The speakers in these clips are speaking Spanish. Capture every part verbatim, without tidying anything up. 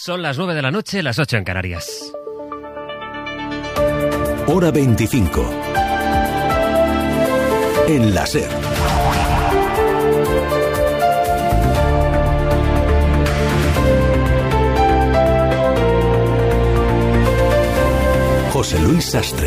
Son las nueve de la noche, las ocho en Canarias. Hora veinticinco. En la SER. José Luis Sastre.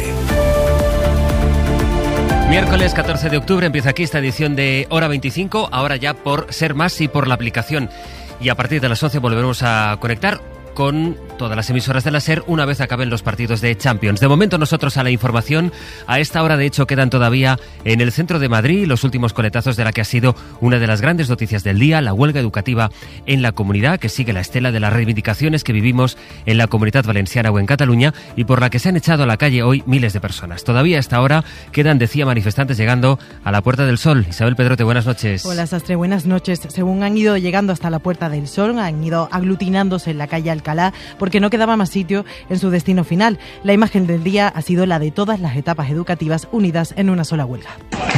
Miércoles catorce de octubre empieza aquí esta edición de Hora veinticinco, ahora ya por Ser Más y por la aplicación. Y a partir de las once volveremos a conectar con todas las emisoras de la SER una vez acaben los partidos de Champions. De momento nosotros a la información. A esta hora, de hecho, quedan todavía en el centro de Madrid los últimos coletazos de la que ha sido una de las grandes noticias del día, la huelga educativa en la comunidad, que sigue la estela de las reivindicaciones que vivimos en la Comunidad Valenciana o en Cataluña y por la que se han echado a la calle hoy miles de personas. Todavía a esta hora quedan, decía, manifestantes llegando a la Puerta del Sol. Isabel Pedrote, buenas noches. Hola, Sastre, buenas noches. Según han ido llegando hasta la Puerta del Sol, han ido aglutinándose en la calle Alcalá porque no quedaba más sitio en su destino final. La imagen del día ha sido la de todas las etapas educativas unidas en una sola huelga.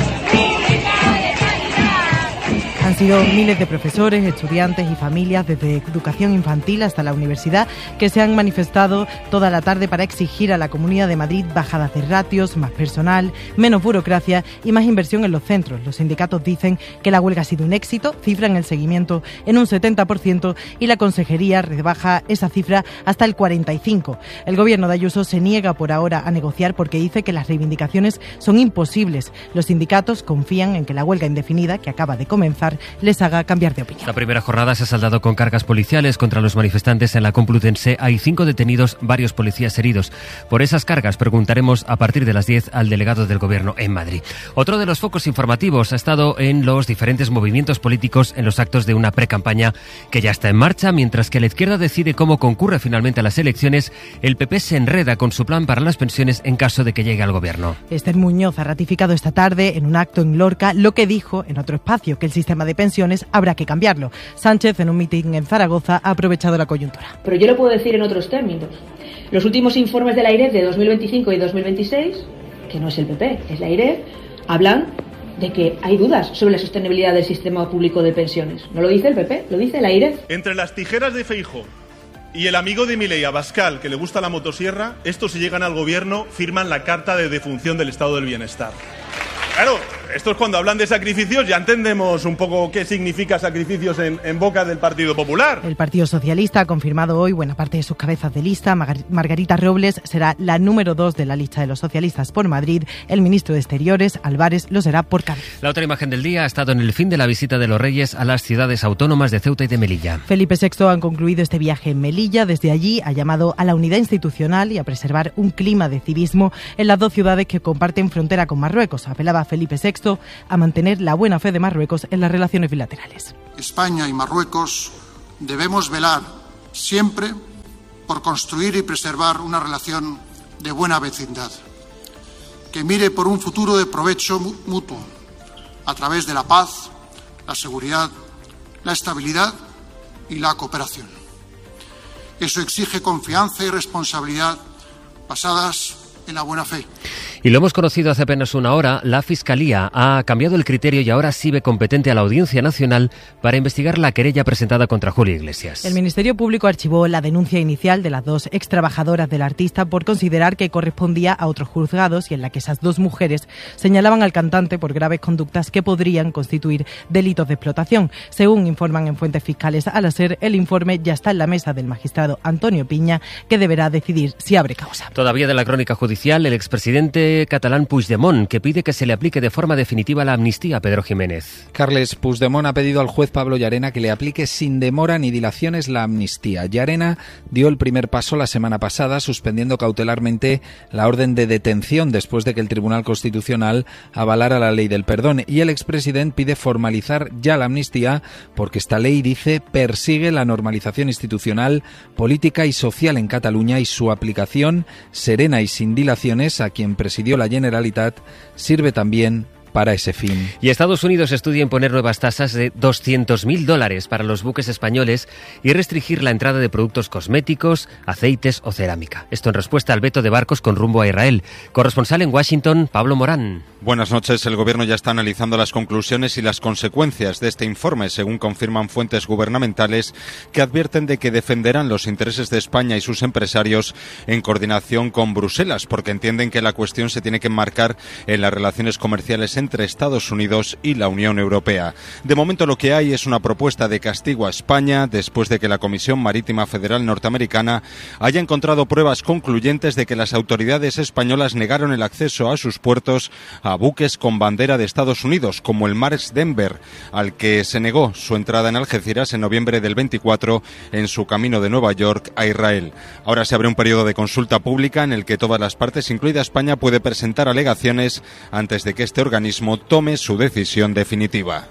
Han sido miles de profesores, estudiantes y familias, desde educación infantil hasta la universidad, que se han manifestado toda la tarde para exigir a la Comunidad de Madrid bajadas de ratios, más personal, menos burocracia y más inversión en los centros. Los sindicatos dicen que la huelga ha sido un éxito, cifran el seguimiento en un setenta por ciento y la Consejería rebaja esa cifra hasta el cuarenta y cinco por ciento. El gobierno de Ayuso se niega por ahora a negociar porque dice que las reivindicaciones son imposibles. Los sindicatos confían en que la huelga indefinida, que acaba de comenzar, les haga cambiar de opinión. La primera jornada se ha saldado con cargas policiales contra los manifestantes en la Complutense. Hay cinco detenidos, varios policías heridos. Por esas cargas preguntaremos a partir de las diez al delegado del Gobierno en Madrid. Otro de los focos informativos ha estado en los diferentes movimientos políticos en los actos de una precampaña que ya está en marcha. Mientras que la izquierda decide cómo concurre finalmente a las elecciones, el P P se enreda con su plan para las pensiones en caso de que llegue al Gobierno. Esther Muñoz ha ratificado esta tarde en un acto en Lorca lo que dijo en otro espacio, que el sistema de pensiones habrá que cambiarlo. Sánchez, en un mitin en Zaragoza, ha aprovechado la coyuntura. Pero yo lo puedo decir en otros términos. Los últimos informes de la AIREF de dos mil veinticinco y dos mil veintiséis, que no es el P P, es la AIREF, hablan de que hay dudas sobre la sostenibilidad del sistema público de pensiones. No lo dice el P P, lo dice la AIREF. Entre las tijeras de Feijóo y el amigo de Milei, Abascal, que le gusta la motosierra, estos, si llegan al gobierno, firman la carta de defunción del estado del bienestar. Claro, estos, cuando hablan de sacrificios, ya entendemos un poco qué significa sacrificios en, en boca del Partido Popular. El Partido Socialista ha confirmado hoy buena parte de sus cabezas de lista. Mar- Margarita Robles será la número dos de la lista de los socialistas por Madrid. El ministro de Exteriores, Álvarez, lo será por Cádiz. La otra imagen del día ha estado en el fin de la visita de los Reyes a las ciudades autónomas de Ceuta y de Melilla. Felipe sexto ha concluido este viaje en Melilla. Desde allí ha llamado a la unidad institucional y a preservar un clima de civismo en las dos ciudades que comparten frontera con Marruecos. Apelaba Felipe sexto a mantener la buena fe de Marruecos en las relaciones bilaterales. España y Marruecos debemos velar siempre por construir y preservar una relación de buena vecindad, que mire por un futuro de provecho mutuo, a través de la paz, la seguridad, la estabilidad y la cooperación. Eso exige confianza y responsabilidad basadas en la buena fe. Y lo hemos conocido hace apenas una hora. La Fiscalía ha cambiado el criterio y ahora sí ve competente a la Audiencia Nacional para investigar la querella presentada contra Julio Iglesias. El Ministerio Público archivó la denuncia inicial de las dos extrabajadoras del artista por considerar que correspondía a otros juzgados y en la que esas dos mujeres señalaban al cantante por graves conductas que podrían constituir delitos de explotación. Según informan en fuentes fiscales a la SER, el informe ya está en la mesa del magistrado Antonio Piña, que deberá decidir si abre causa. Todavía de la crónica judicial, el expresidente catalán Puigdemont, que pide que se le aplique de forma definitiva la amnistía a Pedro Jiménez. Carles Puigdemont ha pedido al juez Pablo Llarena que le aplique sin demora ni dilaciones la amnistía. Llarena dio el primer paso la semana pasada, suspendiendo cautelarmente la orden de detención después de que el Tribunal Constitucional avalara la ley del perdón. Y el expresidente pide formalizar ya la amnistía porque esta ley, dice, persigue la normalización institucional, política y social en Cataluña y su aplicación serena y sin dilaciones a quien presidió la Generalitat sirve también para ese fin. Y Estados Unidos estudia imponer nuevas tasas de doscientos mil dólares para los buques españoles y restringir la entrada de productos cosméticos, aceites o cerámica. Esto en respuesta al veto de barcos con rumbo a Israel. Corresponsal en Washington, Pablo Morán. Buenas noches. El Gobierno ya está analizando las conclusiones y las consecuencias de este informe, según confirman fuentes gubernamentales que advierten de que defenderán los intereses de España y sus empresarios en coordinación con Bruselas, porque entienden que la cuestión se tiene que enmarcar en las relaciones comerciales entre Estados Unidos y la Unión Europea. De momento lo que hay es una propuesta de castigo a España después de que la Comisión Marítima Federal norteamericana haya encontrado pruebas concluyentes de que las autoridades españolas negaron el acceso a sus puertos a buques con bandera de Estados Unidos, como el Maersk Denver, al que se negó su entrada en Algeciras en noviembre del veinticuatro en su camino de Nueva York a Israel. Ahora se abre un periodo de consulta pública en el que todas las partes, incluida España, puede presentar alegaciones antes de que este organismo tome su decisión definitiva.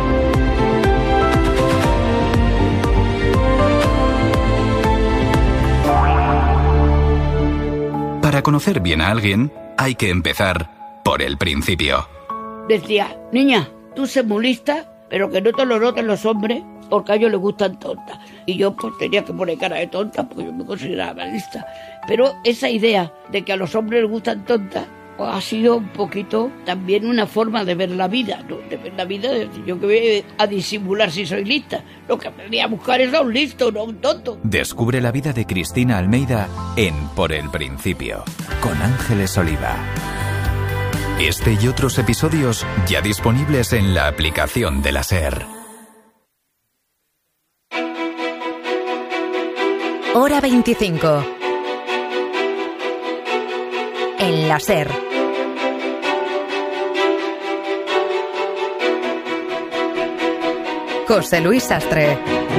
Para conocer bien a alguien, hay que empezar por el principio. Decía, niña, tú sé muy lista, pero que no te lo noten los hombres, porque a ellos les gustan tontas. Y yo pues tenía que poner cara de tonta, porque yo me consideraba lista. Pero esa idea de que a los hombres les gustan tontas, pues ha sido un poquito también una forma de ver la vida, ¿no? De ver la vida, de decir, yo que voy a disimular si soy lista. Lo que venía a buscar es a un listo, no a un tonto. Descubre la vida de Cristina Almeida en Por el Principio, con Ángeles Oliva. Este y otros episodios ya disponibles en la aplicación de la SER. Hora veinticinco. En la SER. José Luis Sastre.